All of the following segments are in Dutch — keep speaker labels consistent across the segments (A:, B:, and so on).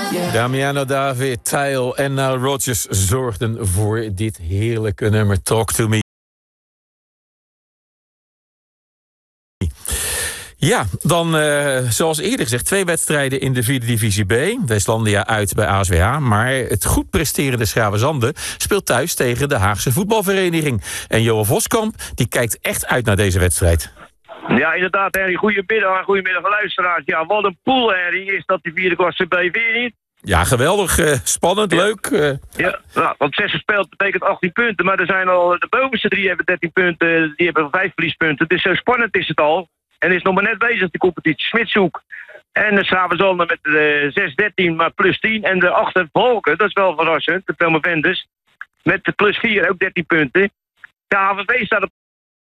A: Damiano David, Tyle en Nile Rodgers zorgden voor dit heerlijke nummer Talk to Me. Ja, dan zoals eerder gezegd 2 wedstrijden in de 4e divisie B. Westlandia uit bij ASWH. Maar het goed presterende Schravenzande speelt thuis tegen de Haagse voetbalvereniging. En Johan Voskamp die kijkt echt uit naar deze wedstrijd.
B: Ja, inderdaad, Harry. Goedemiddag, luisteraars. Ja, wat een pool, Harry. Is dat die 4e klasse B, vind je niet?
A: Ja, geweldig. Spannend, leuk.
B: Ja, nou, want 6 gespeeld betekent 18 punten. Maar er zijn al de bovenste 3 hebben 13 punten. Die hebben 5 verliespunten. Dus zo spannend is het al. En is nog maar net bezig, de competitie. Smitshoek. En de Schravenzande met 6-13, maar plus 10. En de achter Valken, dat is wel verrassend. De Promovendus. Met de plus 4, ook 13 punten. De HVV staat op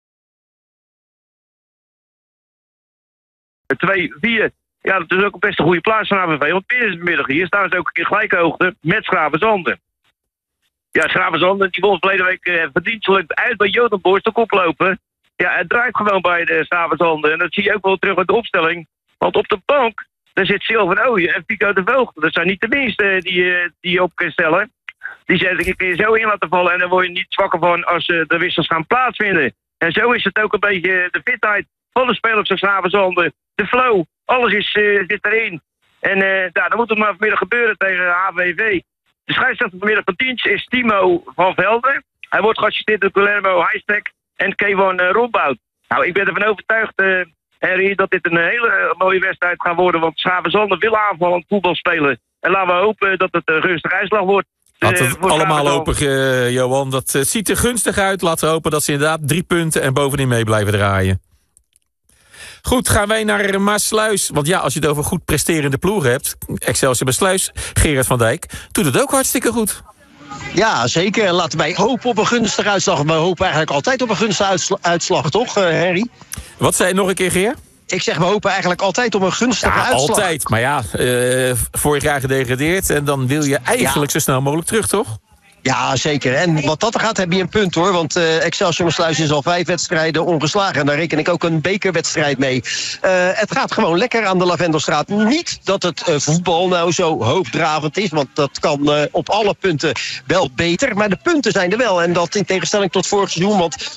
B: 2-4. Ja, dat is ook best een goede plaats van HVV. Want binnenmiddag hier staan ze ook in gelijke hoogte met Schravenzande. Ja, Schravenzande, die won verleden week verdienstelijk uit bij Jodenborst de koplopen. Ja, het draait gewoon bij de Schravenzande. En dat zie je ook wel terug uit de opstelling. Want op de bank, daar zit Sylvan Ooyen en Pico de Voogd. Dat zijn niet de minste die je op kan stellen. Die zeggen, ik kan je zo in laten vallen en daar word je niet zwakker van als de wissels gaan plaatsvinden. En zo is het ook een beetje de fitheid van de spelers van Schravenzande. De flow, alles zit erin. En dat moet het maar vanmiddag gebeuren tegen HVV. De scheidsrechter vanmiddag van dienst is Timo van Velden. Hij wordt geassisteerd door Guillermo Heistek en Kevin Rombout. Nou, ik ben ervan overtuigd, Harry, dat dit een hele mooie wedstrijd gaat worden. Want Schravenzande wil aanvallend voetbal spelen. En laten we hopen dat het een gunstig uitslag wordt.
A: Laten we het allemaal hopen, Johan. Dat ziet er gunstig uit. Laten we hopen dat ze inderdaad 3 punten en bovenin mee blijven draaien. Goed, gaan wij naar Maassluis. Want ja, als je het over goed presterende ploegen hebt, Excelsior Maassluis, Gerard van Dijk doet het ook hartstikke goed.
C: Ja, zeker. Laten wij hopen op een gunstige uitslag. We hopen eigenlijk altijd op een gunstige uitslag, toch, Harry?
A: Wat zei je nog een keer, Geer?
C: Ik zeg, we hopen eigenlijk altijd op een gunstige uitslag.
A: Altijd. Maar ja, vorig jaar gedegradeerd en dan wil je eigenlijk zo snel mogelijk terug, toch?
C: Ja, zeker. En wat dat er gaat, heb je een punt, hoor. Want Excelsior Maassluis is al 5 wedstrijden ongeslagen. En daar reken ik ook een bekerwedstrijd mee. Het gaat gewoon lekker aan de Lavendelstraat. Niet dat het voetbal nou zo hoogdravend is. Want dat kan op alle punten wel beter. Maar de punten zijn er wel. En dat in tegenstelling tot vorig seizoen. Want